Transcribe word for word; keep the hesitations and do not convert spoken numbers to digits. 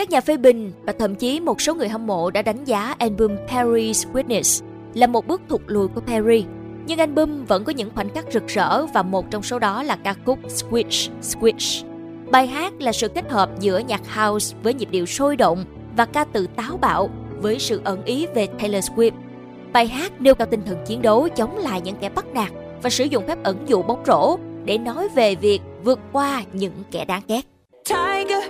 Các nhà phê bình và thậm chí một số người hâm mộ đã đánh giá album Perry's Witness là một bước thụt lùi của Perry. Nhưng album vẫn có những khoảnh khắc rực rỡ và một trong số đó là ca khúc Squish Squish. Bài hát là sự kết hợp giữa nhạc house với nhịp điệu sôi động và ca từ táo bạo với sự ẩn ý về Taylor Swift. Bài hát nêu cao tinh thần chiến đấu chống lại những kẻ bắt nạt và sử dụng phép ẩn dụ bóng rổ để nói về việc vượt qua những kẻ đáng ghét. Tiger,